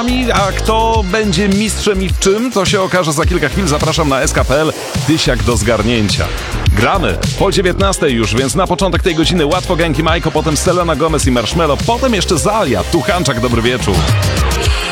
mistrzami, a kto będzie mistrzem i w czym, to się okaże za kilka chwil. Zapraszam na SK.pl. Tysiak do zgarnięcia. Gramy po 19 już, więc na początek tej godziny łatwo Genki Majko, potem Selena Gomez i Marshmello, potem jeszcze Zalia, Tuchanczak, dobry wieczór.